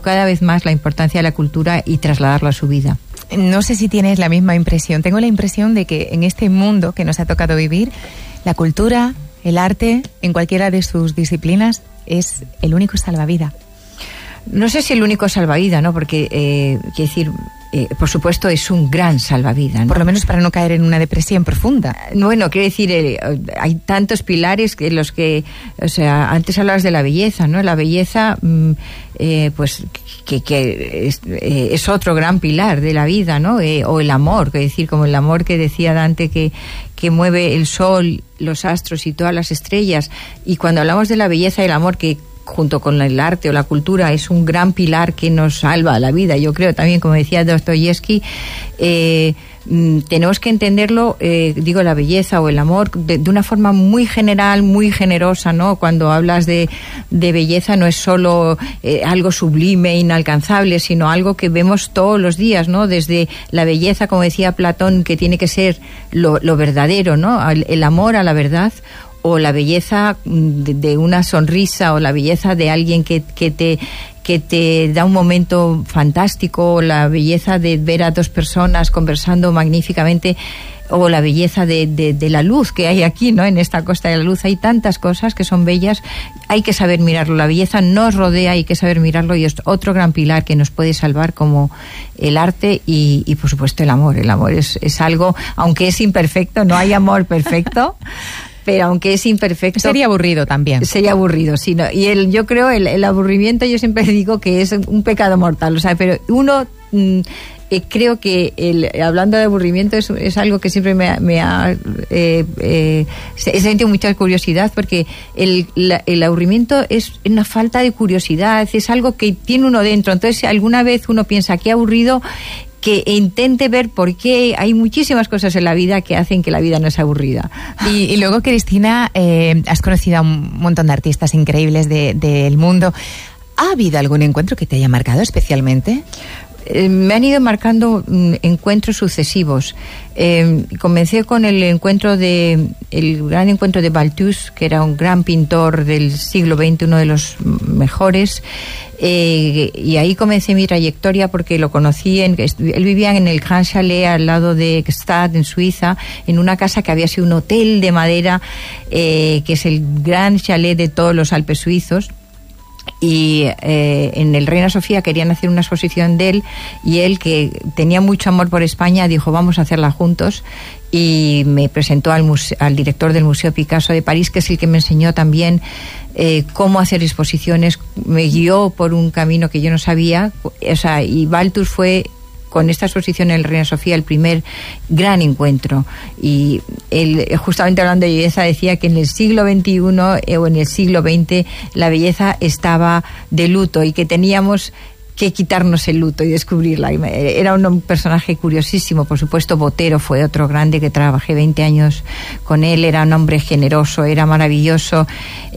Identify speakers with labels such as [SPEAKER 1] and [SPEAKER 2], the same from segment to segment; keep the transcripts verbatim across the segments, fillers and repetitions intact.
[SPEAKER 1] cada vez más la importancia de la cultura y trasladarlo a su vida.
[SPEAKER 2] No sé si tienes la misma impresión. Tengo la impresión de que en este mundo que nos ha tocado vivir, la cultura, el arte, en cualquiera de sus disciplinas, es el único salvavidas.
[SPEAKER 1] No sé si el único salvavidas, ¿no? Porque, eh, quiero decir, eh, por supuesto es un gran salvavidas, ¿no?
[SPEAKER 2] Por lo menos para no caer en una depresión profunda.
[SPEAKER 1] Bueno, quiero decir, eh, hay tantos pilares que los que, o sea, antes hablabas de la belleza, ¿no? La belleza, mm, eh, pues, que, que es, eh, es otro gran pilar de la vida, ¿no? Eh, o el amor, que decir, como el amor que decía Dante, que, que mueve el sol, los astros y todas las estrellas. Y cuando hablamos de la belleza y el amor, que junto con el arte o la cultura es un gran pilar que nos salva la vida, yo creo también, como decía Dostoyevsky, eh, tenemos que entenderlo, eh, digo, la belleza o el amor de, de una forma muy general, muy generosa, ¿no? Cuando hablas de, de belleza no es solo eh, algo sublime, inalcanzable, sino algo que vemos todos los días, ¿no? Desde la belleza, como decía Platón, que tiene que ser lo, lo verdadero, ¿no? El, el amor a la verdad, o la belleza de, de una sonrisa, o la belleza de alguien que, que te que te da un momento fantástico, o la belleza de ver a dos personas conversando magníficamente, o la belleza de, de, de la luz que hay aquí, ¿no? En esta Costa de la Luz hay tantas cosas que son bellas, hay que saber mirarlo, la belleza nos rodea, hay que saber mirarlo, y es otro gran pilar que nos puede salvar, como el arte y, y por supuesto el amor. El amor es, es algo, aunque es imperfecto, no hay amor perfecto, pero aunque es imperfecto...
[SPEAKER 2] Sería aburrido también.
[SPEAKER 1] Sería aburrido, sí. ¿No? Y el, yo creo, el, el aburrimiento, yo siempre digo que es un pecado mortal, o sea, pero uno... Mm, eh, creo que, el, hablando de aburrimiento, es, es algo que siempre me, me ha... Eh, eh, he sentido mucha curiosidad, porque el, la, el aburrimiento es una falta de curiosidad, es algo que tiene uno dentro. Entonces, si alguna vez uno piensa que aburrido, que intente ver por qué. Hay muchísimas cosas en la vida que hacen que la vida no sea aburrida.
[SPEAKER 2] Y, y luego, Cristina, eh, has conocido a un montón de artistas increíbles de, del mundo. ¿Ha habido algún encuentro que te haya marcado especialmente?
[SPEAKER 1] Eh, me han ido marcando mm, encuentros sucesivos. Eh, comencé con el encuentro de el gran encuentro de Balthus, que era un gran pintor del siglo veinte, uno de los mejores, eh, y ahí comencé mi trayectoria, porque lo conocí en, él vivía en el Grand Chalet al lado de Gstaad, en Suiza, en una casa que había sido un hotel de madera, eh, que es el gran chalet de todos los Alpes suizos. Y eh, en el Reina Sofía querían hacer una exposición de él, y él, que tenía mucho amor por España, dijo: vamos a hacerla juntos, y me presentó al, muse- al director del Museo Picasso de París, que es el que me enseñó también eh, cómo hacer exposiciones, me guió por un camino que yo no sabía, o sea, y Balthus fue, con esta exposición en el Reina Sofía, el primer gran encuentro. Y él, justamente hablando de belleza, decía que en el siglo veintiuno eh, o en el siglo veinte la belleza estaba de luto, y que teníamos que quitarnos el luto y descubrirla. Era un personaje curiosísimo. Por supuesto, Botero fue otro grande, que trabajé veinte años con él. Era un hombre generoso, era maravilloso,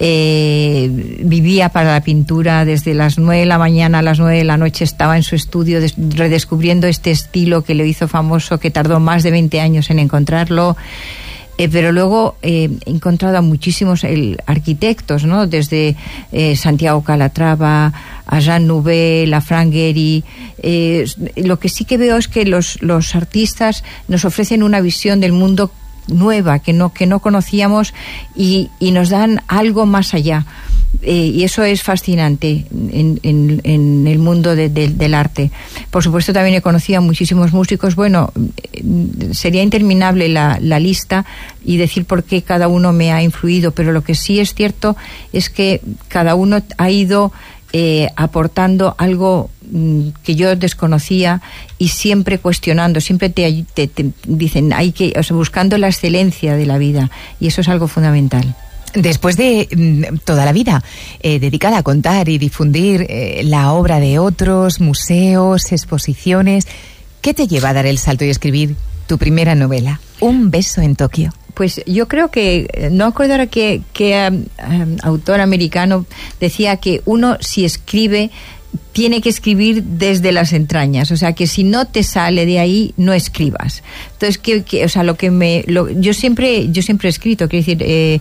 [SPEAKER 1] eh, vivía para la pintura. Desde las nueve de la mañana a las nueve de la noche estaba en su estudio des- redescubriendo este estilo que lo hizo famoso, que tardó más de veinte años en encontrarlo. Eh, pero luego eh, he encontrado a muchísimos el, arquitectos, ¿no? Desde eh, Santiago Calatrava a Jean Nouvel, a Frank Gehry. Eh, lo que sí que veo es que los, los artistas nos ofrecen una visión del mundo nueva, que no, que no conocíamos, y, y nos dan algo más allá. Eh, y eso es fascinante en, en, en el mundo de, de, del arte. Por supuesto, también he conocido a muchísimos músicos. Bueno, sería interminable la, la lista y decir por qué cada uno me ha influido, pero lo que sí es cierto es que cada uno ha ido eh, aportando algo mm, que yo desconocía, y siempre cuestionando, siempre te, te, te dicen, hay que, o sea, buscando la excelencia de la vida, y eso es algo fundamental.
[SPEAKER 2] Después de mm, toda la vida eh, dedicada a contar y difundir eh, la obra de otros, museos, exposiciones, ¿qué te lleva a dar el salto y escribir tu primera novela, Un beso en Tokio?
[SPEAKER 1] Pues yo creo que, no acuerdo ahora que, que um, um, autor americano decía que uno, si escribe, tiene que escribir desde las entrañas, o sea que si no te sale de ahí, no escribas. Entonces, que, que o sea, lo que me, lo, yo siempre, yo siempre he escrito, quiero decir, eh,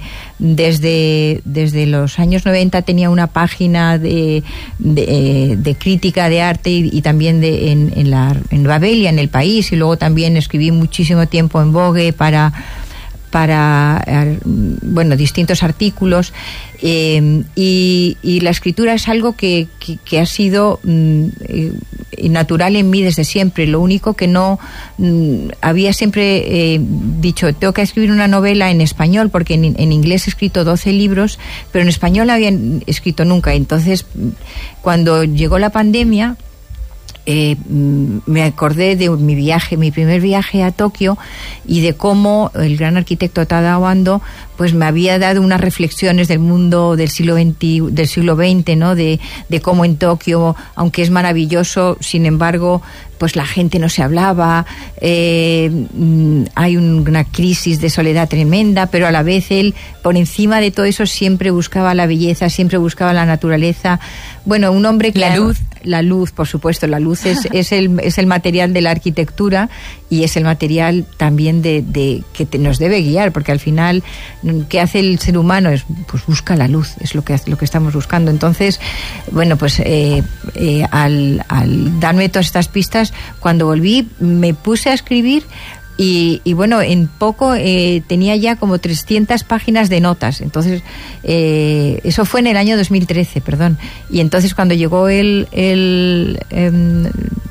[SPEAKER 1] desde desde los años noventa tenía una página de de, eh, de crítica de arte y, y también de en, en la en Babelia, en El País, y luego también escribí muchísimo tiempo en Vogue para para bueno distintos artículos, eh, y, y la escritura es algo que, que, que ha sido mm, eh, natural en mí desde siempre. Lo único que no mm, había siempre eh, dicho, tengo que escribir una novela en español, porque en, en inglés he escrito doce libros, pero en español no había escrito nunca. Entonces, cuando llegó la pandemia, Eh, me acordé de mi viaje, mi primer viaje a Tokio, y de cómo el gran arquitecto Tadao Ando pues me había dado unas reflexiones del mundo del siglo veinte, del siglo veinte, ¿no? De, de cómo en Tokio, aunque es maravilloso, sin embargo, pues la gente no se hablaba, eh, hay un, una crisis de soledad tremenda, pero a la vez él, por encima de todo eso, siempre buscaba la belleza, siempre buscaba la naturaleza. Bueno, un hombre que...
[SPEAKER 2] La luz.
[SPEAKER 1] La luz, por supuesto, la luz es, es, el, es el material de la arquitectura, y es el material también de, de que te, nos debe guiar, porque al final, ¿qué hace el ser humano? Es, pues busca la luz, es lo que, lo que estamos buscando. Entonces, bueno, pues eh, eh, al, al darme todas estas pistas, cuando volví me puse a escribir. Y, y bueno, en poco eh, tenía ya como trescientas páginas de notas. Entonces, eh, eso fue en el año dos mil trece, perdón. Y entonces cuando llegó el el, el,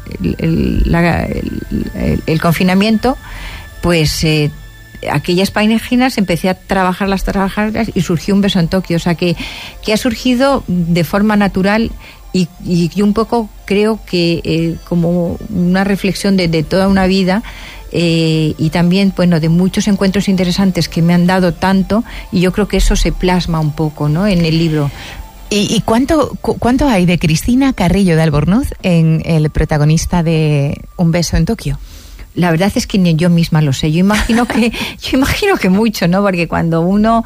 [SPEAKER 1] el, la, el, el confinamiento, pues eh, aquellas páginas empecé a trabajarlas, trabajarlas y surgió Un beso en Tokio. O sea que, que ha surgido de forma natural. Y, y, y un poco creo que eh, como una reflexión de, de toda una vida, eh, y también, bueno, de muchos encuentros interesantes que me han dado tanto, y yo creo que eso se plasma un poco, ¿no?, en el libro.
[SPEAKER 2] ¿Y, y cuánto, cu, cuánto hay de Cristina Carrillo de Albornoz en el protagonista de Un beso en Tokio?
[SPEAKER 1] La verdad es que ni yo misma lo sé. Yo imagino que, yo imagino que mucho, ¿no? Porque cuando uno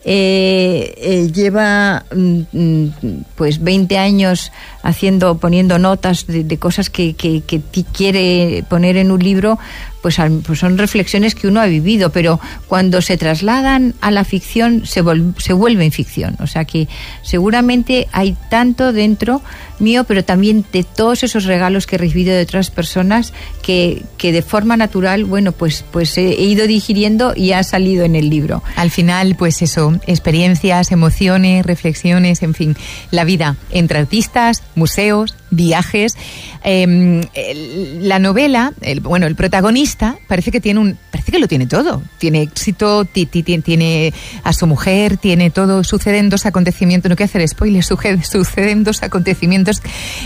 [SPEAKER 1] eh, eh, lleva mm, pues veinte años haciendo, poniendo notas de, de cosas que, que, que quiere poner en un libro, pues, pues son reflexiones que uno ha vivido, pero cuando se trasladan a la ficción se, vol, se vuelven ficción. O sea que seguramente hay tanto dentro mío, pero también de todos esos regalos que he recibido de otras personas que, que de forma natural, bueno, pues, pues he ido digiriendo y ha salido en el libro.
[SPEAKER 2] Al final, pues eso, experiencias, emociones, reflexiones, en fin, la vida entre artistas, museos, viajes. Eh, el, la novela, el, bueno, el protagonista parece que tiene un, parece que lo tiene todo. Tiene éxito, ti, ti, ti, tiene a su mujer, tiene todo. Suceden dos acontecimientos, no quiero hacer spoiler, suceden dos acontecimientos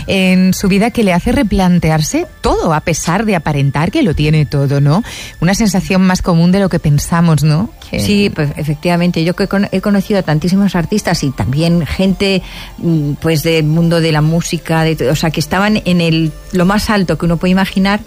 [SPEAKER 2] en su vida que le hace replantearse todo, a pesar de aparentar que lo tiene todo, ¿no? Una sensación más común de lo que pensamos, ¿no? Que...
[SPEAKER 1] Sí, pues efectivamente. Yo que he conocido a tantísimos artistas y también gente, pues, del mundo de la música, de, o sea, que estaban en el lo más alto que uno puede imaginar,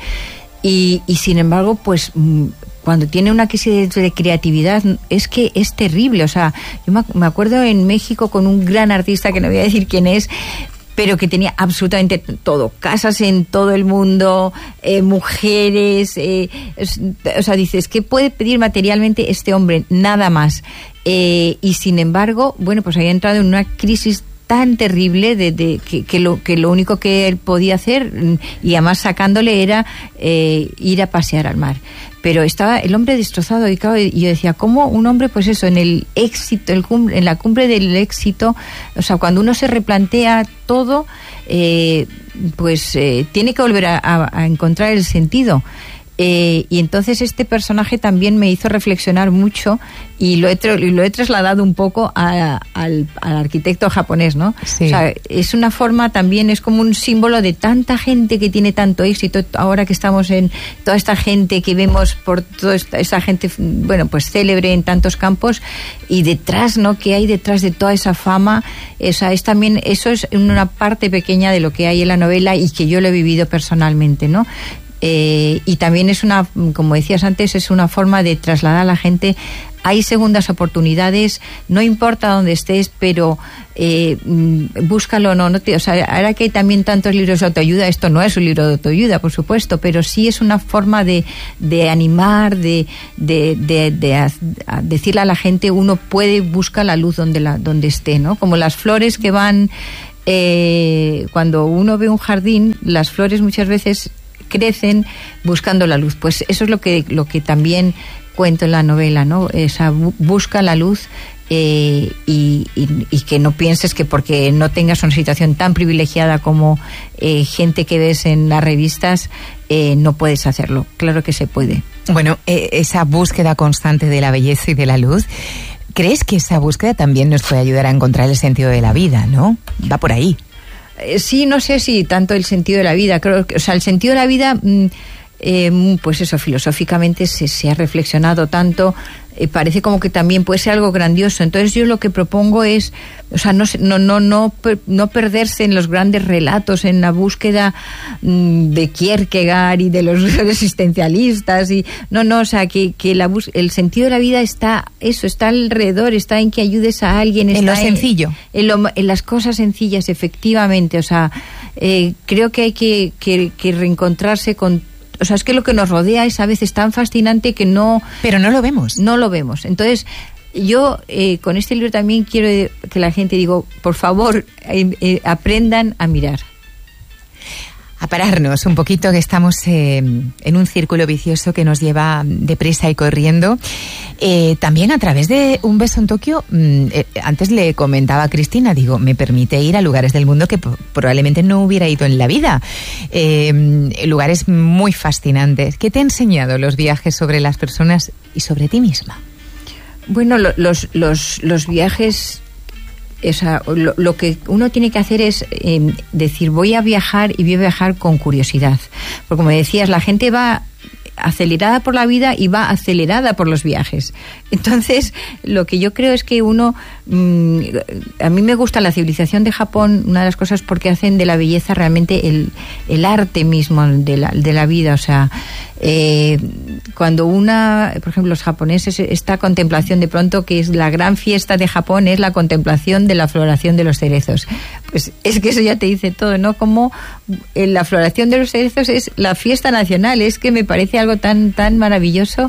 [SPEAKER 1] y, y sin embargo, pues cuando tiene una crisis de, de creatividad es que es terrible. O sea, yo me acuerdo en México con un gran artista que no voy a decir quién es, pero que tenía absolutamente todo, casas en todo el mundo, eh, mujeres, eh, es, o sea, dices, ¿qué puede pedir materialmente este hombre? Nada más. Eh, y sin embargo, bueno, pues había entrado en una crisis tan terrible de, de que, que lo que lo único que él podía hacer, y además sacándole, era eh, ir a pasear al mar. Pero estaba el hombre destrozado, y, claro, y yo decía, ¿cómo un hombre, pues eso, en el éxito, el cumbre, en la cumbre del éxito, o sea, cuando uno se replantea todo, eh, pues eh, tiene que volver a, a, a encontrar el sentido? Eh, y entonces este personaje también me hizo reflexionar mucho, y lo he, y lo he trasladado un poco a, al, al arquitecto japonés, ¿no?
[SPEAKER 2] Sí.
[SPEAKER 1] O sea, es una forma también, es como un símbolo de tanta gente que tiene tanto éxito, ahora que estamos en toda esta gente que vemos por toda esta, esta gente, bueno, pues célebre en tantos campos, y detrás, ¿no?, que hay detrás de toda esa fama. O sea, es también, eso es una parte pequeña de lo que hay en la novela y que yo lo he vivido personalmente, ¿no? Eh, y también es una, como decías antes, es una forma de trasladar a la gente hay segundas oportunidades, no importa dónde estés, pero eh, búscalo, no, no te, o sea, ahora que hay también tantos libros de autoayuda, esto no es un libro de autoayuda, por supuesto, pero sí es una forma de, de animar, de, de, de, de a, a decirle a la gente, uno puede buscar la luz donde la, donde esté, ¿no? Como las flores que van, eh, cuando uno ve un jardín, las flores muchas veces crecen buscando la luz. Pues eso es lo que, lo que también cuento en la novela, ¿no? Esa busca la luz. Eh, y, y, y que no pienses que porque no tengas una situación tan privilegiada como eh, gente que ves en las revistas, eh, no puedes hacerlo. Claro que se puede.
[SPEAKER 2] Bueno, eh, esa búsqueda constante de la belleza y de la luz, ¿crees que esa búsqueda también nos puede ayudar a encontrar el sentido de la vida, no? Va por ahí.
[SPEAKER 1] Eh, sí, no sé si tanto el sentido de la vida. Creo que, o sea, el sentido de la vida, mm, eh, pues eso, filosóficamente se, se ha reflexionado tanto. Eh, parece como que también puede ser algo grandioso. Entonces yo lo que propongo es, o sea, no no no no, no perderse en los grandes relatos, en la búsqueda mmm, de Kierkegaard y de los existencialistas y no no, o sea, que que la bus- el sentido de la vida está eso, está alrededor, está en que ayudes a alguien, está
[SPEAKER 2] en lo sencillo,
[SPEAKER 1] en, en, lo, en las cosas sencillas, efectivamente. O sea, eh, creo que hay que, que que reencontrarse con. O sea, es que lo que nos rodea es a veces tan fascinante que no...
[SPEAKER 2] Pero no lo vemos.
[SPEAKER 1] No lo vemos. Entonces, yo eh, con este libro también quiero que la gente digo, por favor, eh, eh, aprendan a mirar.
[SPEAKER 2] A pararnos un poquito, que estamos eh, en un círculo vicioso que nos lleva deprisa y corriendo. Eh, también a través de Un beso en Tokio, eh, antes le comentaba a Cristina, digo, me permite ir a lugares del mundo que p- probablemente no hubiera ido en la vida. Eh, lugares muy fascinantes. ¿Qué te ha enseñado los viajes sobre las personas y sobre ti misma?
[SPEAKER 1] Bueno, lo, los, los, los viajes... O sea, lo, lo que uno tiene que hacer es eh, decir, voy a viajar y voy a viajar con curiosidad. Porque como decías, la gente va acelerada por la vida y va acelerada por los viajes. Entonces, lo que yo creo es que uno... Mmm, a mí me gusta la civilización de Japón, una de las cosas porque hacen de la belleza realmente el, el arte mismo de la, de la vida. O sea, eh, cuando una... Por ejemplo, los japoneses, esta contemplación de pronto, que es la gran fiesta de Japón, es la contemplación de la floración de los cerezos. Pues es que eso ya te dice todo, ¿no? Como la floración de los cerezos es la fiesta nacional. Es que me parece algo tan, tan maravilloso.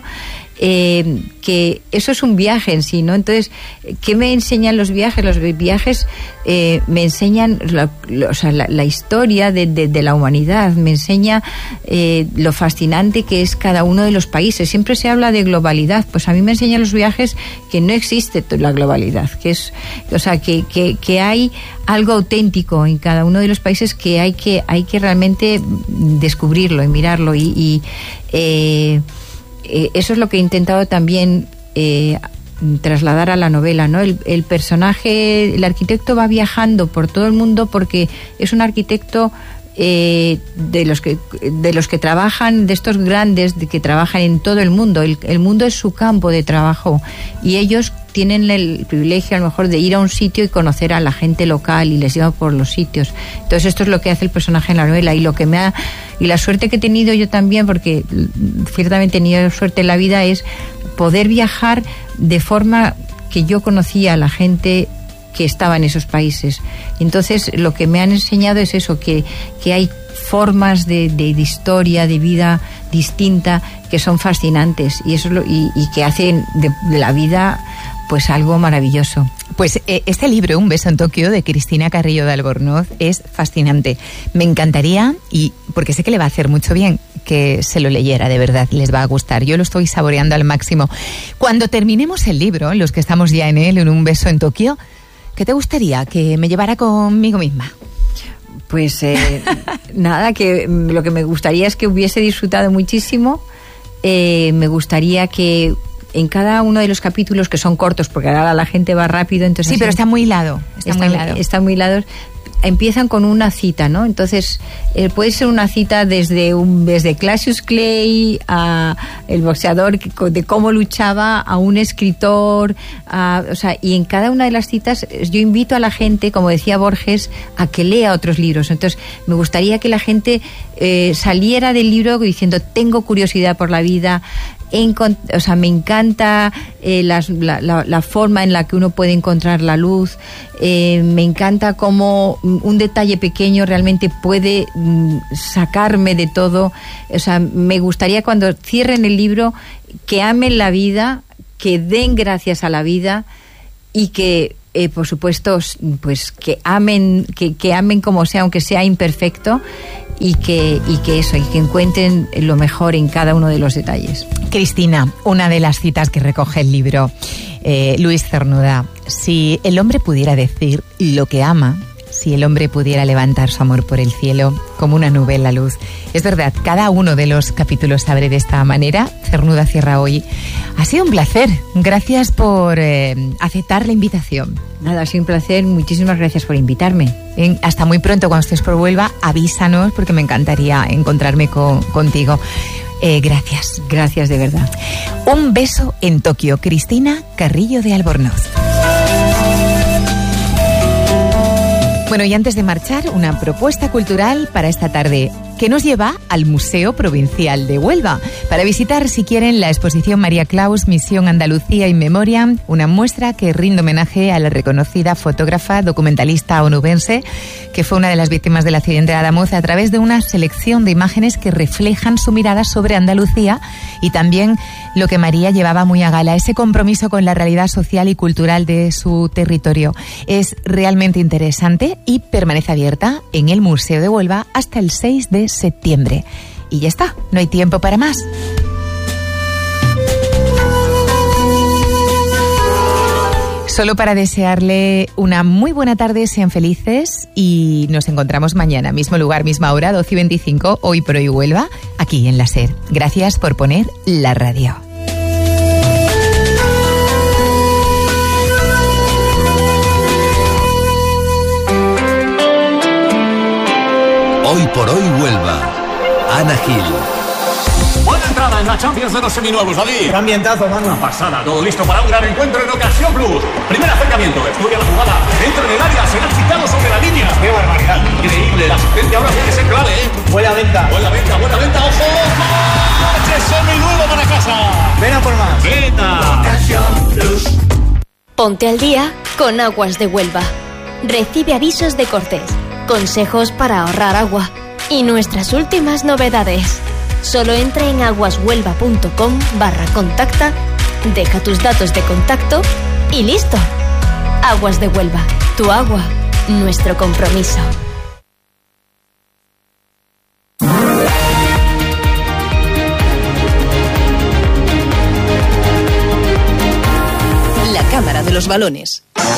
[SPEAKER 1] Eh, que eso es un viaje en sí, ¿no? Entonces, ¿qué me enseñan los viajes? Los viajes eh, me enseñan la, la, o sea, la, la historia de, de, de la humanidad, me enseña eh, lo fascinante que es cada uno de los países. Siempre se habla de globalidad, pues a mí me enseñan los viajes que no existe la globalidad, que es, o sea, que, que, que hay algo auténtico en cada uno de los países que hay que, hay que realmente descubrirlo y mirarlo y, y eh, Eh, eso es lo que he intentado también eh, trasladar a la novela, ¿no? El, el personaje, el arquitecto va viajando por todo el mundo porque es un arquitecto eh, de los que de los que trabajan, de estos grandes de que trabajan en todo el mundo. El, el mundo es su campo de trabajo y ellos tienen el privilegio a lo mejor de ir a un sitio y conocer a la gente local y les lleva por los sitios. Entonces esto es lo que hace el personaje en la novela y lo que me ha y la suerte que he tenido yo también, porque ciertamente he tenido suerte en la vida, es poder viajar de forma que yo conocía a la gente que estaba en esos países. Entonces lo que me han enseñado es eso, que, que hay formas de, de, de historia, de vida distinta que son fascinantes y eso es lo, y, y que hacen de, de la vida pues algo maravilloso.
[SPEAKER 2] Pues eh, este libro, Un beso en Tokio, de Cristina Carrillo de Albornoz, es fascinante. Me encantaría, y porque sé que le va a hacer mucho bien, que se lo leyera, de verdad, les va a gustar. Yo lo estoy saboreando al máximo. Cuando terminemos el libro, los que estamos ya en él, en Un beso en Tokio, ¿qué te gustaría que me llevara conmigo misma?
[SPEAKER 1] Pues eh, nada, que lo que me gustaría es que hubiese disfrutado muchísimo. Eh, me gustaría que en cada uno de los capítulos, que son cortos, porque ahora la gente va rápido, entonces...
[SPEAKER 2] Sí, pero está muy hilado. Está,
[SPEAKER 1] está
[SPEAKER 2] muy hilado.
[SPEAKER 1] Está muy hilado. Empiezan con una cita, ¿no? Entonces, eh, puede ser una cita desde un desde Cassius Clay a el boxeador, que, de cómo luchaba, a un escritor, a, o sea, y en cada una de las citas yo invito a la gente, como decía Borges, a que lea otros libros. Entonces, me gustaría que la gente eh, saliera del libro diciendo, tengo curiosidad por la vida, encont- o sea, me encanta eh, las, la, la, la forma en la que uno puede encontrar la luz, eh, me encanta cómo un detalle pequeño realmente puede mm, sacarme de todo. O sea, me gustaría cuando cierren el libro que amen la vida, que den gracias a la vida y que Eh, por supuesto, pues que amen, que, que amen como sea, aunque sea imperfecto, y que, y que eso, y que encuentren lo mejor en cada uno de los detalles.
[SPEAKER 2] Cristina, una de las citas que recoge el libro, eh, Luis Cernuda: si el hombre pudiera decir lo que ama, si el hombre pudiera levantar su amor por el cielo como una nube en la luz. Es verdad, cada uno de los capítulos abre de esta manera. Cernuda cierra hoy. Ha sido un placer. Gracias por eh, aceptar la invitación.
[SPEAKER 1] Nada, ha sido un placer. Muchísimas gracias por invitarme.
[SPEAKER 2] En, hasta muy pronto. Cuando estés por Huelva, avísanos, porque me encantaría encontrarme con, contigo. Eh, gracias.
[SPEAKER 1] Gracias de verdad.
[SPEAKER 2] Un beso en Tokio. Cristina Carrillo de Albornoz. Bueno, y antes de marchar, una propuesta cultural para esta tarde que nos lleva al Museo Provincial de Huelva para visitar, si quieren, la exposición María Claus, Misión Andalucía in Memoriam, una muestra que rinde homenaje a la reconocida fotógrafa documentalista onubense que fue una de las víctimas del accidente de Adamuz, a través de una selección de imágenes que reflejan su mirada sobre Andalucía y también lo que María llevaba muy a gala, ese compromiso con la realidad social y cultural de su territorio. Es realmente interesante y permanece abierta en el Museo de Huelva hasta el seis de septiembre. Y ya está, no hay tiempo para más. Solo para desearle una muy buena tarde, sean felices y nos encontramos mañana, mismo lugar, misma hora, doce y veinticinco, hoy por hoy Huelva, aquí en la SER. Gracias por poner la radio.
[SPEAKER 3] Hoy por hoy Huelva. Ana Gil.
[SPEAKER 4] Buena entrada en la Champions de los seminuevos, David.
[SPEAKER 5] Qué ambientazo, mano.
[SPEAKER 4] Una pasada, todo listo para un gran encuentro en Ocasión Plus. Primer acercamiento, estudia la jugada, entra en el área, será citado sobre la línea.
[SPEAKER 5] Qué barbaridad.
[SPEAKER 4] Increíble, la asistencia ahora puede ser clave, ¿eh?
[SPEAKER 5] Buena venta.
[SPEAKER 4] Buena venta, buena venta, ojo. ¡Coche seminuevo para casa!
[SPEAKER 5] Ven a por más.
[SPEAKER 4] ¡Venta!
[SPEAKER 5] Ocasión Plus.
[SPEAKER 6] Ponte al día con Aguas de Huelva. Recibe avisos de cortes, consejos para ahorrar agua y nuestras últimas novedades. Solo entra en aguashuelva.com barra contacta, deja tus datos de contacto y listo. Aguas de Huelva, tu agua, nuestro compromiso.
[SPEAKER 7] La Cámara de los Balones.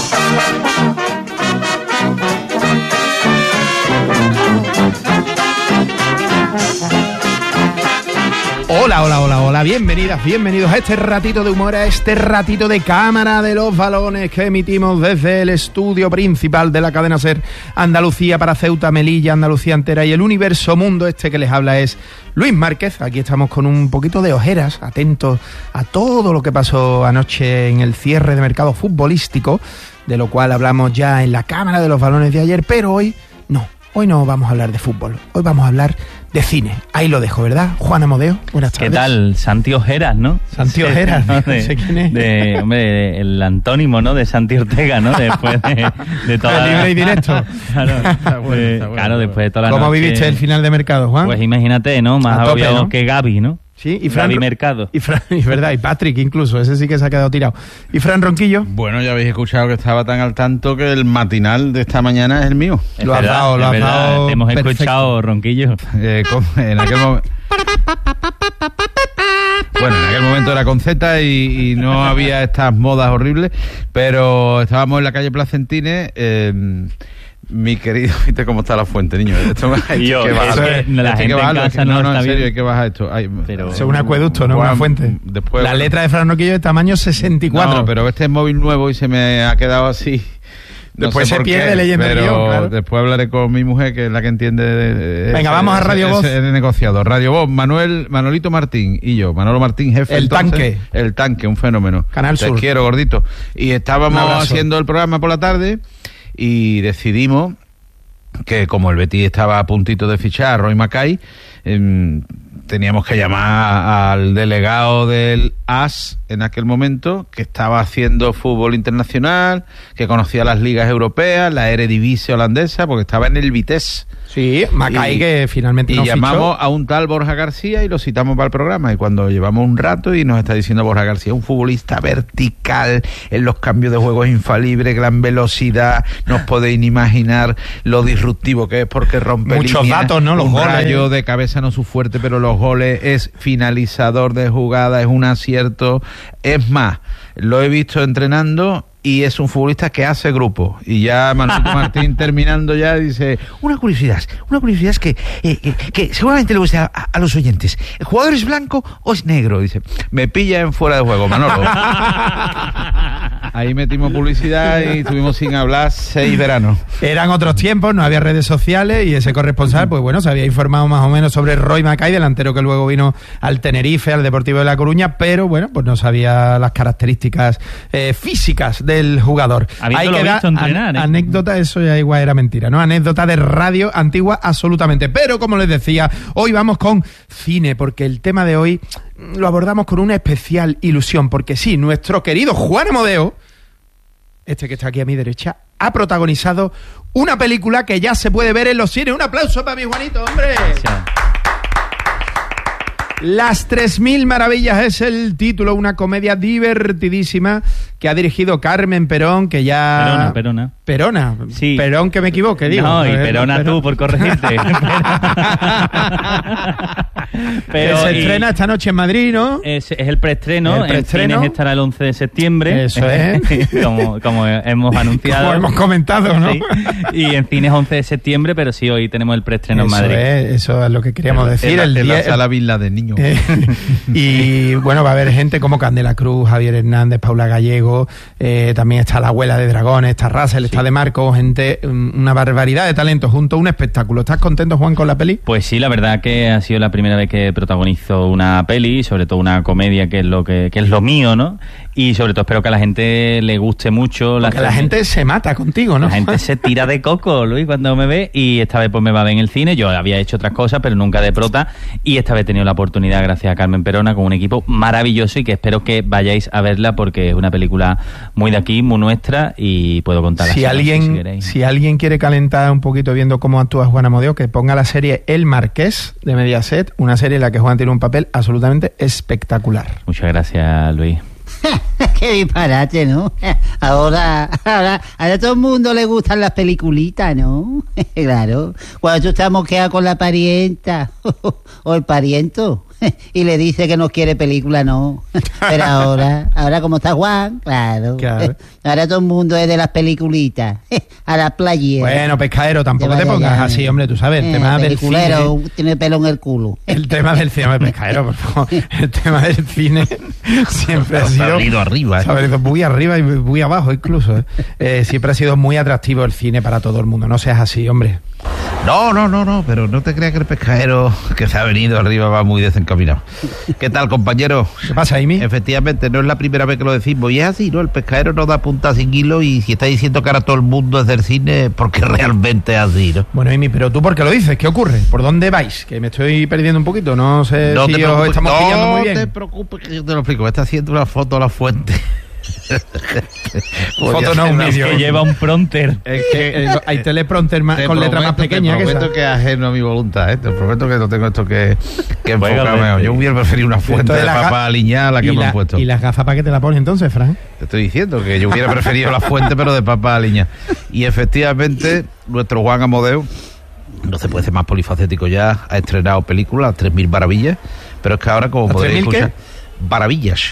[SPEAKER 8] Hola, hola, hola, hola, bienvenidas, bienvenidos a este ratito de humor, a este ratito de Cámara de los Balones que emitimos desde el estudio principal de la cadena SER Andalucía para Ceuta, Melilla, Andalucía entera y el universo mundo. Este que les habla es Luis Márquez. Aquí estamos con un poquito de ojeras, atentos a todo lo que pasó anoche en el cierre de mercado futbolístico, de lo cual hablamos ya en la Cámara de los Balones de ayer, pero hoy no. Hoy no vamos a hablar de fútbol, hoy vamos a hablar de cine. Ahí lo dejo, ¿verdad? Juan Amodeo, buenas tardes.
[SPEAKER 9] ¿Qué tal? Santi Ojeras, ¿no?
[SPEAKER 8] Santi Ojeras,
[SPEAKER 9] ¿no?
[SPEAKER 8] De, no sé quién es.
[SPEAKER 9] De, hombre, el antónimo, ¿no? De Santi Ortega, ¿no? Después de, de toda
[SPEAKER 8] la... libre y directo.
[SPEAKER 9] Claro,
[SPEAKER 8] está bueno,
[SPEAKER 9] de,
[SPEAKER 8] está bueno,
[SPEAKER 9] claro, después de toda la
[SPEAKER 8] ¿Cómo
[SPEAKER 9] noche,
[SPEAKER 8] viviste el final de mercado, Juan?
[SPEAKER 9] Pues imagínate, ¿no? Más agobiado, ¿no? Que Gaby, ¿no?
[SPEAKER 8] Sí, y Fran
[SPEAKER 9] Gaby Mercado.
[SPEAKER 8] Y Fran, y verdad, y Patrick incluso, ese sí que se ha quedado tirado. ¿Y Fran Ronquillo?
[SPEAKER 10] Bueno, ya habéis escuchado que estaba tan al tanto que el matinal de esta mañana es el mío.
[SPEAKER 9] Es lo verdad, has dado, lo has dado. Te hemos perfecto. escuchado, Ronquillo.
[SPEAKER 10] Eh, en aquel momento... Bueno, en aquel momento era con Z y, y no había estas modas horribles, pero estábamos en la calle Placentines... Eh, mi querido, ¿viste cómo está la fuente, niño? Esto hay
[SPEAKER 9] Yo,
[SPEAKER 10] que bajar.
[SPEAKER 9] Es que la
[SPEAKER 10] hay
[SPEAKER 9] gente
[SPEAKER 10] que bajarlo,
[SPEAKER 9] en casa
[SPEAKER 10] no,
[SPEAKER 9] no,
[SPEAKER 10] no,
[SPEAKER 9] está
[SPEAKER 10] en serio,
[SPEAKER 9] bien.
[SPEAKER 10] hay que bajar esto. Hay,
[SPEAKER 9] pero,
[SPEAKER 8] es un acueducto, no
[SPEAKER 10] Juan,
[SPEAKER 8] una fuente.
[SPEAKER 10] Después,
[SPEAKER 8] la letra de Fran Ronquillo de tamaño sesenta y cuatro.
[SPEAKER 10] No, pero este es móvil nuevo y se me ha quedado así. No
[SPEAKER 8] después
[SPEAKER 10] sé
[SPEAKER 8] se pierde
[SPEAKER 10] qué,
[SPEAKER 8] leyendo
[SPEAKER 10] pero
[SPEAKER 8] el guión, claro.
[SPEAKER 10] Después hablaré con mi mujer, que es la que entiende de, de,
[SPEAKER 8] venga,
[SPEAKER 10] ese,
[SPEAKER 8] vamos a Radio Voz.
[SPEAKER 10] El negociado. Radio Voz, Manuel, Manolito Martín y yo. Manolo Martín, jefe.
[SPEAKER 8] El
[SPEAKER 10] entonces,
[SPEAKER 8] tanque.
[SPEAKER 10] El tanque, un fenómeno.
[SPEAKER 8] Canal
[SPEAKER 10] Te
[SPEAKER 8] Sur.
[SPEAKER 10] quiero, gordito. Y estábamos haciendo el programa por la tarde y decidimos que como el Betis estaba a puntito de fichar a Roy Mackay, eh, teníamos que llamar al delegado del A S en aquel momento, que estaba haciendo fútbol internacional, que conocía las ligas europeas, la Eredivisie holandesa, porque estaba en el Vitesse.
[SPEAKER 8] Sí, Macay, que finalmente
[SPEAKER 10] Y
[SPEAKER 8] nos
[SPEAKER 10] llamamos
[SPEAKER 8] fichó.
[SPEAKER 10] a un tal Borja García y lo citamos para el programa. Y cuando llevamos un rato y nos está diciendo Borja García, un futbolista vertical, en los cambios de juego es infalible, gran velocidad, no os podéis ni imaginar lo disruptivo que es porque rompe
[SPEAKER 8] Muchos
[SPEAKER 10] líneas,
[SPEAKER 8] datos, ¿no? Los
[SPEAKER 10] un
[SPEAKER 8] goles.
[SPEAKER 10] rayo de cabeza no es su fuerte, pero los goles, es finalizador de jugada, es un acierto. Es más, lo he visto entrenando y es un futbolista que hace grupo. Y ya Manolito Martín, terminando ya, dice, una curiosidad, una curiosidad es que, eh, que, que seguramente le gusta a, a los oyentes. ¿El jugador es blanco o es negro? Dice, me pilla en fuera de juego, Manolo. Ahí metimos publicidad y estuvimos sin hablar seis veranos.
[SPEAKER 8] Eran otros tiempos, no había redes sociales y ese corresponsal, pues bueno, se había informado más o menos sobre Roy Macay, delantero que luego vino al Tenerife, al Deportivo de La Coruña, pero bueno, pues no sabía las características eh, físicas del jugador.
[SPEAKER 9] Habiéndolo visto entrenar,
[SPEAKER 8] an-
[SPEAKER 9] ¿eh?
[SPEAKER 8] anécdota, eso ya igual era mentira, ¿no? Anécdota de radio antigua, absolutamente. Pero como les decía, hoy vamos con cine, porque el tema de hoy lo abordamos con una especial ilusión, porque sí, nuestro querido Juan Amodeo, este que está aquí a mi derecha, ha protagonizado una película que ya se puede ver en los cines. Un aplauso para mi Juanito, hombre.
[SPEAKER 9] Gracias.
[SPEAKER 8] Las tres mil maravillas es el título, una comedia divertidísima que ha dirigido Carmen Perón, que ya...
[SPEAKER 9] Perona, Perona.
[SPEAKER 8] Perona.
[SPEAKER 9] Sí.
[SPEAKER 8] Perón, que me equivoque, digo.
[SPEAKER 9] No, y
[SPEAKER 8] Eh,
[SPEAKER 9] Perona
[SPEAKER 8] Perón.
[SPEAKER 9] tú, por corregirte.
[SPEAKER 8] Que se
[SPEAKER 9] y-
[SPEAKER 8] estrena esta noche en Madrid, ¿no?
[SPEAKER 9] Es, es el preestreno,
[SPEAKER 8] El preestreno.
[SPEAKER 9] en cines estará el once de septiembre.
[SPEAKER 8] Eso es.
[SPEAKER 9] como, como hemos anunciado.
[SPEAKER 8] Como hemos comentado, ¿no?
[SPEAKER 9] Sí. Y en cines once de septiembre, pero sí, hoy tenemos el preestreno en
[SPEAKER 8] Eso
[SPEAKER 9] Madrid.
[SPEAKER 8] es, eso es lo que queríamos
[SPEAKER 10] En la-
[SPEAKER 8] decir.
[SPEAKER 10] en la,
[SPEAKER 8] el
[SPEAKER 10] en la
[SPEAKER 8] día-
[SPEAKER 10] sala Bin Laden, niño.
[SPEAKER 8] Eh, y bueno, va a haber gente como Candela Cruz, Javier Hernández, Paula Gallego, eh, también está la abuela de Dragones, está Russell, está de Marco, gente, mm, una barbaridad de talento junto a un espectáculo. ¿Estás contento, Juan, con la peli?
[SPEAKER 9] Pues sí, la verdad que ha sido la primera vez que protagonizo una peli, sobre todo una comedia, que es lo que, que es lo mío, ¿no? Y sobre todo espero que a la gente le guste mucho.
[SPEAKER 8] Porque la gente se mata contigo, ¿no?
[SPEAKER 9] La gente se tira de coco, Luis, cuando me ve, y esta vez pues me va a ver en el cine. Yo había hecho otras cosas, pero nunca de prota, y esta vez he tenido la oportunidad, gracias a Carmen Perona, con un equipo maravilloso, y que espero que vayáis a verla, porque es una película muy de aquí, muy nuestra, y puedo contar
[SPEAKER 8] Si alguien,
[SPEAKER 9] queréis.
[SPEAKER 8] si alguien quiere calentar un poquito viendo cómo actúa Juan Amodeo, que ponga la serie El Marqués de Mediaset, una serie en la que Juan tiene un papel absolutamente espectacular.
[SPEAKER 9] Muchas gracias, Luis.
[SPEAKER 7] Qué disparate, ¿no? Ahora, ahora, ahora a todo el mundo le gustan las peliculitas, ¿no? Claro. Cuando tú estás mosqueado con la parienta o el pariento y le dice que no quiere película, no. Pero ahora, ahora como está Juan, claro.
[SPEAKER 8] Claro.
[SPEAKER 7] Ahora todo el mundo es de las peliculitas. A la playa.
[SPEAKER 8] Bueno, pescadero, tampoco
[SPEAKER 7] Lleva
[SPEAKER 8] te
[SPEAKER 7] de
[SPEAKER 8] pongas
[SPEAKER 7] allá,
[SPEAKER 8] así,
[SPEAKER 7] eh.
[SPEAKER 8] hombre, tú sabes, el
[SPEAKER 7] Eh,
[SPEAKER 8] tema del
[SPEAKER 7] peliculero,
[SPEAKER 8] cine.
[SPEAKER 7] tiene pelo en el culo.
[SPEAKER 8] El tema del cine, hombre, pescadero, por favor. El tema del cine siempre ha
[SPEAKER 10] Se ha
[SPEAKER 8] sido...
[SPEAKER 10] venido arriba, ¿eh?
[SPEAKER 8] Se ha venido muy arriba y muy abajo incluso. ¿eh? Eh, siempre ha sido muy atractivo el cine para todo el mundo. No seas así, hombre.
[SPEAKER 10] No, no, no, no, pero no te creas que el pescadero que se ha venido arriba va muy desencaminado. ¿Qué tal, compañero?
[SPEAKER 8] ¿Qué pasa, Amy?
[SPEAKER 10] Efectivamente, no es la primera vez que lo decimos, y es así, ¿no? El pescadero no da punta sin hilo, y si está diciendo que ahora todo el mundo es del cine, porque realmente es así, ¿no?
[SPEAKER 8] Bueno, Amy, pero tú, ¿por qué lo dices? ¿Qué ocurre? ¿Por dónde vais? Que me estoy perdiendo un poquito. No sé
[SPEAKER 10] No
[SPEAKER 8] si
[SPEAKER 10] te
[SPEAKER 8] os
[SPEAKER 10] preocupes,
[SPEAKER 8] estamos
[SPEAKER 10] no
[SPEAKER 8] pillando muy
[SPEAKER 10] te
[SPEAKER 8] bien.
[SPEAKER 10] preocupes, que yo te lo explico. Me está haciendo una foto a la fuente.
[SPEAKER 8] Foto no, un vídeo.
[SPEAKER 9] Que lleva un prompter.
[SPEAKER 10] Es que
[SPEAKER 8] Eh, hay teleprompter más-
[SPEAKER 10] te
[SPEAKER 8] con letra más
[SPEAKER 10] prometo-
[SPEAKER 8] pequeña
[SPEAKER 10] te
[SPEAKER 8] que
[SPEAKER 10] prometo
[SPEAKER 8] esa.
[SPEAKER 10] que es ajeno a mi voluntad, ¿eh? Te prometo que no tengo esto que, que
[SPEAKER 9] Juega,
[SPEAKER 10] enfocarme.
[SPEAKER 9] vete.
[SPEAKER 10] Yo hubiera preferido una fuente
[SPEAKER 8] Entonces
[SPEAKER 10] de
[SPEAKER 8] la ga-
[SPEAKER 10] papa aliñada a la que
[SPEAKER 8] y,
[SPEAKER 10] me
[SPEAKER 8] la-
[SPEAKER 10] han puesto.
[SPEAKER 8] ¿Y las gafas para qué te la pones entonces, Fran?
[SPEAKER 10] Te estoy diciendo que yo hubiera preferido la fuente, pero de papa aliñada. Y efectivamente, nuestro Juan Amodeo, no se puede ser más polifacético ya, ha estrenado películas, tres mil maravillas, pero es que ahora, como
[SPEAKER 8] ¿Las
[SPEAKER 10] podréis
[SPEAKER 8] tres mil qué?
[SPEAKER 10] escuchar, maravillas.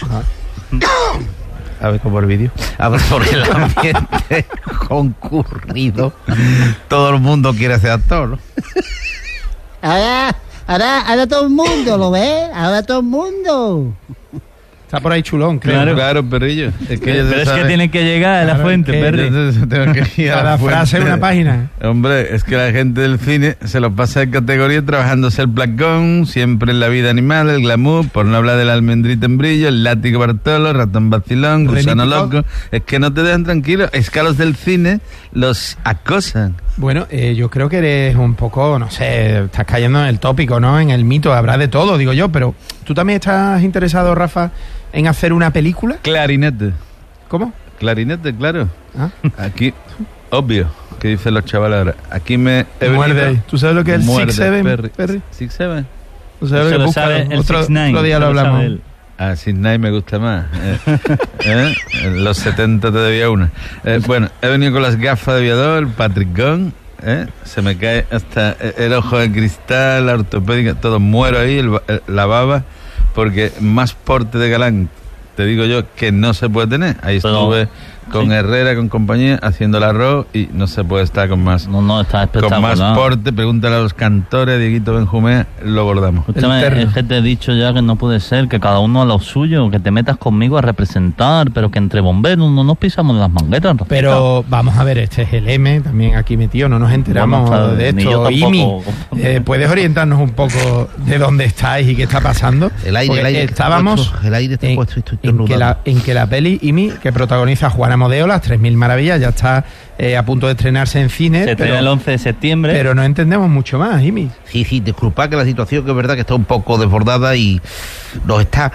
[SPEAKER 10] A ver cómo el vídeo. A ver, por el ambiente concurrido. Todo el mundo quiere ser actor, ¿no?
[SPEAKER 7] Ahora, ahora, ahora todo el mundo, ¿lo ves? Ahora todo el mundo.
[SPEAKER 8] Está por ahí chulón, creo.
[SPEAKER 9] Claro.
[SPEAKER 10] Claro, perrillo. Es que
[SPEAKER 9] Pero es que tiene que llegar a la
[SPEAKER 8] Claro,
[SPEAKER 9] fuente,
[SPEAKER 8] que-
[SPEAKER 9] Perry.
[SPEAKER 10] Tengo que ir a la
[SPEAKER 8] Cada
[SPEAKER 10] fuente.
[SPEAKER 8] frase una página.
[SPEAKER 10] Hombre, es que la gente del cine se lo pasa en categoría trabajándose el placón, siempre en la vida animal, el glamour, por no hablar del almendrita en brillo, el látigo Bartolo, ratón vacilón, gusano
[SPEAKER 8] Remítico.
[SPEAKER 10] loco. Es que no te dejan tranquilo. Es que a los del cine los acosan.
[SPEAKER 8] Bueno, eh, yo creo que eres un poco, no sé, estás cayendo en el tópico, ¿no? En el mito, habrá de todo, digo yo, pero ¿tú también estás interesado, Rafa, en hacer una película?
[SPEAKER 10] Clarinete.
[SPEAKER 8] ¿Cómo?
[SPEAKER 10] Clarinete, claro.
[SPEAKER 8] ¿Ah?
[SPEAKER 10] Aquí, obvio, que dicen los chavales ahora. Aquí me he
[SPEAKER 8] Muerde
[SPEAKER 10] venido-
[SPEAKER 8] ahí. ¿Tú sabes lo que es el
[SPEAKER 10] Muerde,
[SPEAKER 8] Six Seven,
[SPEAKER 10] Perry?
[SPEAKER 8] Perry?
[SPEAKER 10] Six Seven.
[SPEAKER 8] ¿Tú sabes
[SPEAKER 9] Eso
[SPEAKER 8] lo que
[SPEAKER 9] lo
[SPEAKER 8] busca?
[SPEAKER 9] sabe el
[SPEAKER 8] Otro,
[SPEAKER 9] Six Nine,
[SPEAKER 8] otro día
[SPEAKER 9] eso
[SPEAKER 8] lo
[SPEAKER 9] lo
[SPEAKER 8] hablamos.
[SPEAKER 9] sabe él.
[SPEAKER 10] Ah, Six Nine me gusta más. Eh, ¿eh? En los setenta te debía una. Eh, bueno, he venido con las gafas de aviador, el patricón, ¿eh? Se me cae hasta el ojo de cristal, la ortopédica, todo muero ahí, el, el- la baba, porque más porte de galán, te digo yo, que no se puede tener. Ahí
[SPEAKER 9] Pero,
[SPEAKER 10] estuve con
[SPEAKER 9] sí.
[SPEAKER 10] Herrera, con compañía, haciendo el arroz y no se puede estar con más.
[SPEAKER 9] No, no, está
[SPEAKER 10] Con
[SPEAKER 9] espectacular.
[SPEAKER 10] más porte, pregúntale a los cantores, Dieguito Benjumea, lo bordamos.
[SPEAKER 9] Escúchame,
[SPEAKER 8] El terno.
[SPEAKER 9] es que te he dicho ya que no puede ser, que cada uno a lo suyo, que te metas conmigo a representar, pero que entre bomberos no nos pisamos las mangueras. Rafa.
[SPEAKER 8] Pero vamos a ver, este es el M, también aquí metido, no nos enteramos
[SPEAKER 9] Bueno, está-
[SPEAKER 8] de
[SPEAKER 9] ni
[SPEAKER 8] esto.
[SPEAKER 9] yo tampoco.
[SPEAKER 8] Imi, eh, ¿puedes orientarnos un poco de dónde estáis y qué está pasando?
[SPEAKER 7] El aire,
[SPEAKER 8] Porque
[SPEAKER 7] el aire que está
[SPEAKER 8] estábamos
[SPEAKER 7] puesto, el aire está
[SPEAKER 8] en,
[SPEAKER 7] puesto, estoy
[SPEAKER 8] en que la, en que la peli Imi, que protagoniza Juan Amodeo, Las tres mil maravillas, ya está eh, a punto de estrenarse en cine,
[SPEAKER 9] Se estrena el
[SPEAKER 8] pero,
[SPEAKER 9] once de septiembre.
[SPEAKER 8] pero no entendemos mucho más, Imi.
[SPEAKER 7] Sí, sí, disculpa que la situación que es verdad que está un poco desbordada y nos está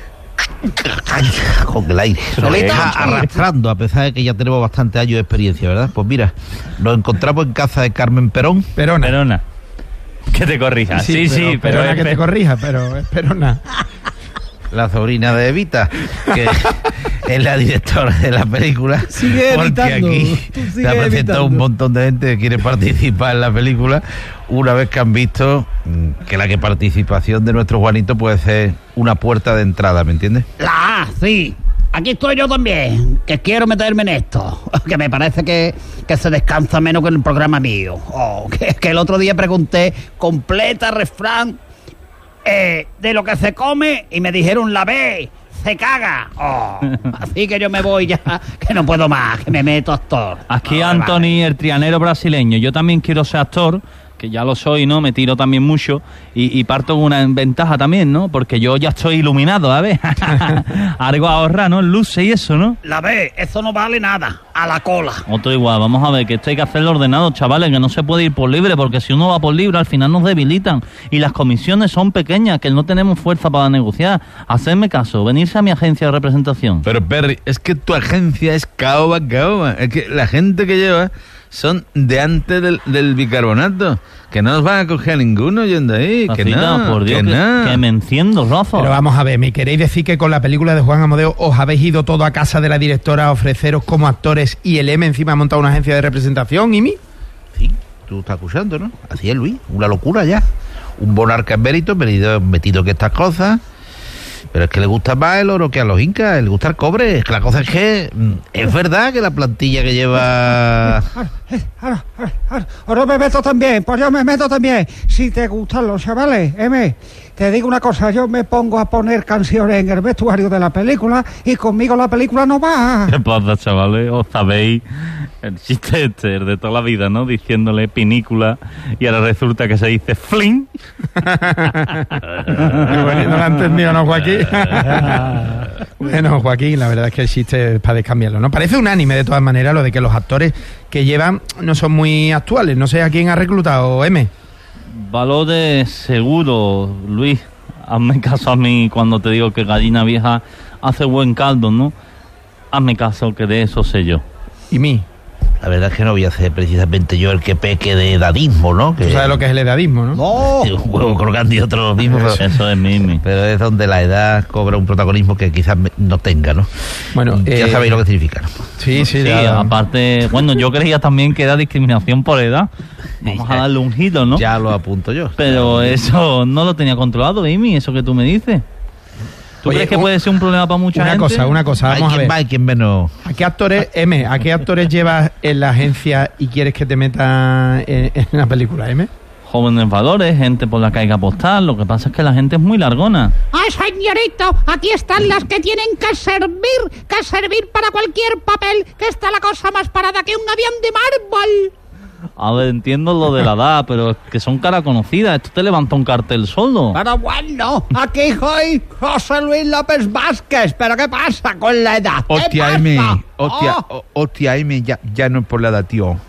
[SPEAKER 7] con el aire. Nos está arrastrando, a pesar de que ya tenemos bastante años de experiencia, ¿verdad? Pues mira, nos encontramos en casa de Carmen Perón.
[SPEAKER 8] Perona.
[SPEAKER 9] Perona. Que te corrija. Sí, sí, pero,
[SPEAKER 8] Perona
[SPEAKER 9] es
[SPEAKER 8] que te
[SPEAKER 9] pe-
[SPEAKER 8] corrija, pero es Perona.
[SPEAKER 7] La sobrina de Evita, que es la directora de la película.
[SPEAKER 5] Sigue
[SPEAKER 7] porque
[SPEAKER 5] evitando,
[SPEAKER 7] aquí
[SPEAKER 5] tú
[SPEAKER 7] se
[SPEAKER 5] sigue
[SPEAKER 7] ha presentado
[SPEAKER 5] evitando.
[SPEAKER 7] un montón de gente que quiere participar en la película, una vez que han visto mm, que la que participación de nuestro Juanito puede ser una puerta de entrada, ¿me entiendes?
[SPEAKER 11] Ah, sí. Aquí estoy yo también, que quiero meterme en esto. Que me parece que, que se descansa menos que en el programa mío. Oh, que, que el otro día pregunté completa refrán eh, de lo que se come y me dijeron la B, se caga. Oh, así que yo me voy ya, que no puedo más, que me meto actor.
[SPEAKER 9] Aquí
[SPEAKER 11] Oh,
[SPEAKER 9] Anthony, el trianero brasileño. Yo también quiero ser actor, que ya lo soy, ¿no? Me tiro también mucho y, y parto con una ventaja también, ¿no? Porque yo ya estoy iluminado, a ver. Algo ahorra, ¿no? Luces y eso, ¿no?
[SPEAKER 11] La B, eso no vale nada. A la cola.
[SPEAKER 9] Otro igual, vamos a ver, que esto hay que hacerlo ordenado, chavales, que no se puede ir por libre, porque si uno va por libre al final nos debilitan y las comisiones son pequeñas, que no tenemos fuerza para negociar. Hacedme caso, venirse a mi agencia de representación.
[SPEAKER 10] Pero Perry, es que tu agencia es caoba, caoba. Es que la gente que lleva son de antes del, del bicarbonato. Que no nos van a coger a ninguno yendo ahí. Que
[SPEAKER 9] Rafita,
[SPEAKER 10] no,
[SPEAKER 9] por Dios,
[SPEAKER 10] que,
[SPEAKER 9] que,
[SPEAKER 10] no.
[SPEAKER 9] que me enciendo, Rafa.
[SPEAKER 8] Pero vamos a ver, ¿me queréis decir que con la película de Juan Amodeo os habéis ido todo a casa de la directora a ofreceros como actores y el M encima ha montado una agencia de representación, Imi?
[SPEAKER 7] Sí, tú estás escuchando, ¿no? Así es, Luis, una locura ya. Un monarca emérito metido, metido que estas cosas. Pero es que le gusta más el oro que a los incas, le gusta el cobre. Es que la cosa es que mm, es verdad que la plantilla que lleva...
[SPEAKER 5] Ahora, ahora, ahora, ahora me meto también, pues yo me meto también. Si te gustan los chavales, M, te digo una cosa, yo me pongo a poner canciones en el vestuario de la película y conmigo la película no va.
[SPEAKER 9] ¿Qué pasa, chavales? ¿Os sabéis el chiste este, el de toda la vida, ¿no? Diciéndole pinícula y ahora resulta que se dice flin.
[SPEAKER 8] Bueno, no lo ha entendido, ¿no, Joaquín? Bueno, Joaquín, la verdad es que el chiste es para descambiarlo, ¿no? Parece unánime, de todas maneras, lo de que los actores que llevan no son muy actuales. No sé a quién ha reclutado, M.
[SPEAKER 9] Valores seguro, Luis. Hazme caso a mí cuando te digo que gallina vieja hace buen caldo, ¿no? Hazme caso que de eso sé yo.
[SPEAKER 8] ¿Y mí?
[SPEAKER 7] La verdad es que no voy a ser precisamente yo el que peque de edadismo, ¿no? Que...
[SPEAKER 8] Tú sabes lo que es el edadismo, ¿no?
[SPEAKER 7] ¡No! Un huevo colgando y otro lo mismo. Pero,
[SPEAKER 9] Eso es Mimi.
[SPEAKER 7] pero es donde la edad cobra un protagonismo que quizás me- no tenga, ¿no?
[SPEAKER 8] Bueno,
[SPEAKER 7] ya
[SPEAKER 8] eh,
[SPEAKER 7] sabéis lo que significa, ¿no?
[SPEAKER 8] Sí, sí,
[SPEAKER 9] Sí,
[SPEAKER 8] ya-
[SPEAKER 9] aparte, bueno, yo creía también que era discriminación por edad. Vamos a darle un giro, ¿no?
[SPEAKER 7] Ya lo apunto yo.
[SPEAKER 9] Pero eso no lo tenía controlado, Mimi, eso que tú me dices. ¿Tú
[SPEAKER 8] Oye,
[SPEAKER 9] crees que
[SPEAKER 8] un-
[SPEAKER 9] puede ser un problema para mucha
[SPEAKER 8] Una
[SPEAKER 9] gente?
[SPEAKER 8] cosa, una cosa,
[SPEAKER 7] Hay
[SPEAKER 8] vamos a
[SPEAKER 7] quien
[SPEAKER 8] ver.
[SPEAKER 7] más y quien menos.
[SPEAKER 8] ¿A qué actores, M, a qué actores llevas en la agencia y quieres que te metan en, en la película, M?
[SPEAKER 9] Jóvenes valores, gente por la que hay que apostar. Lo que pasa es que la gente es muy largona.
[SPEAKER 12] ¡Ay, señorito! Aquí están las que tienen que servir, que servir para cualquier papel, que está la cosa más parada que un avión de mármol.
[SPEAKER 9] A ver, entiendo lo de la edad, pero es que son cara conocidas. Esto te levanta un cartel solo.
[SPEAKER 11] Pero bueno, aquí soy José Luis López Vázquez. ¿Pero qué pasa con la edad? ¿Qué
[SPEAKER 10] Hostia,
[SPEAKER 11] pasa?
[SPEAKER 10] M, hostia,
[SPEAKER 11] Oh,
[SPEAKER 10] o- hostia, M, ya, ya no es por la edad, tío.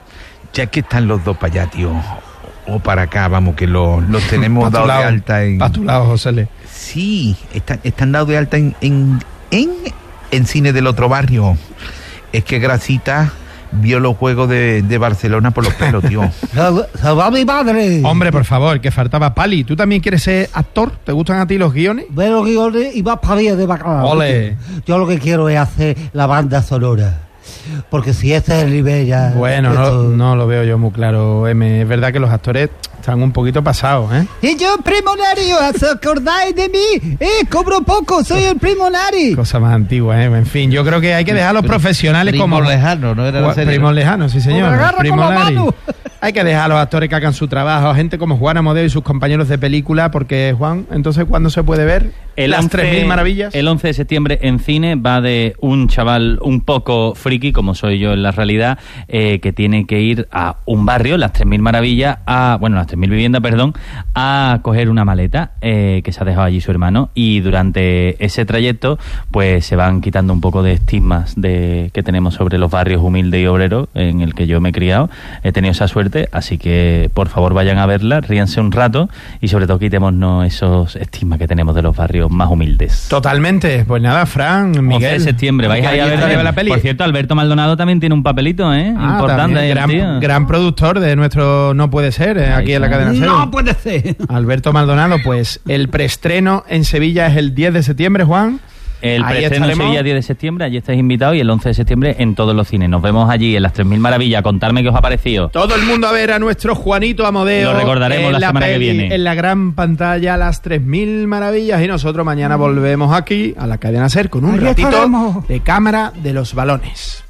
[SPEAKER 10] ya que están los dos para allá, tío, o para acá, vamos, que los, los tenemos dados de alta en...
[SPEAKER 8] Pa' tu lado, José.
[SPEAKER 10] Sí, están, están dados de alta en, en, en, en Cine del Otro Barrio. Es que Grasita vio los juegos de, de Barcelona por los pelos, tío.
[SPEAKER 5] ¡Se va mi madre!
[SPEAKER 8] Hombre, por favor, que faltaba Pali. ¿Tú también quieres ser actor? ¿Te gustan a ti los guiones?
[SPEAKER 5] Ve los guiones y vas para de bacalao.
[SPEAKER 8] ¡Ole!
[SPEAKER 5] Yo lo que quiero es hacer la banda sonora. Porque si este es el nivel ya...
[SPEAKER 8] Bueno,
[SPEAKER 5] esto...
[SPEAKER 8] no, no lo veo yo muy claro, M. Es verdad que los actores están un poquito pasados, ¿eh?
[SPEAKER 5] Y yo, Primo Nari, ¿os acordáis de mí? ¡Eh, cobro poco! ¡Soy el Primo Nari!
[SPEAKER 8] Cosa más antigua, ¿eh? En fin, yo creo que hay que dejar a los profesionales
[SPEAKER 10] Primo
[SPEAKER 8] como...
[SPEAKER 10] Lejano, ¿no era la serie?
[SPEAKER 8] Primo Lejano, sí señor. Primo
[SPEAKER 5] con la
[SPEAKER 8] Nari.
[SPEAKER 5] mano.
[SPEAKER 8] Hay que dejar a los actores que hagan su trabajo, gente como Juan Amodeo y sus compañeros de película, porque, Juan, entonces, ¿cuándo se puede ver
[SPEAKER 9] el
[SPEAKER 8] las
[SPEAKER 9] once,
[SPEAKER 8] tres mil maravillas?
[SPEAKER 9] El once de septiembre en cine va de un chaval un poco friki, como soy yo en la realidad, eh, que tiene que ir a un barrio, las tres mil maravillas, a, bueno, las tres mil viviendas, perdón, a coger una maleta eh, que se ha dejado allí su hermano, y durante ese trayecto, pues se van quitando un poco de estigmas de, que tenemos sobre los barrios humildes y obreros en el que yo me he criado. He tenido esa suerte, así que por favor vayan a verla, ríanse un rato y sobre todo quitémonos esos estigmas que tenemos de los barrios más humildes.
[SPEAKER 8] Totalmente. Pues nada, Fran, Miguel.
[SPEAKER 9] once de septiembre, vais a ir a ver la peli. Por cierto, Alberto Maldonado también tiene un papelito, ¿eh?
[SPEAKER 8] Ah,
[SPEAKER 9] importante. Ahí,
[SPEAKER 8] gran,
[SPEAKER 9] tío.
[SPEAKER 8] gran productor de nuestro No Puede Ser, eh, aquí en la cadena SER.
[SPEAKER 11] No puede ser.
[SPEAKER 8] Alberto Maldonado, pues el preestreno en Sevilla es el diez de septiembre, Juan.
[SPEAKER 9] El
[SPEAKER 8] Ahí
[SPEAKER 9] preestreno en
[SPEAKER 8] estaremos.
[SPEAKER 9] Sevilla diez de septiembre, allí estáis invitados, y el once de septiembre en todos los cines. Nos vemos allí en las tres mil maravillas. Contarme qué os ha parecido.
[SPEAKER 8] Todo el mundo a ver a nuestro Juanito Amodeo.
[SPEAKER 9] Lo recordaremos
[SPEAKER 8] en
[SPEAKER 9] la semana que viene.
[SPEAKER 8] En la gran pantalla, las tres mil maravillas. Y nosotros mañana volvemos aquí a la cadena SER con un
[SPEAKER 5] Ahí
[SPEAKER 8] ratito
[SPEAKER 5] estaremos.
[SPEAKER 8] de cámara de los balones.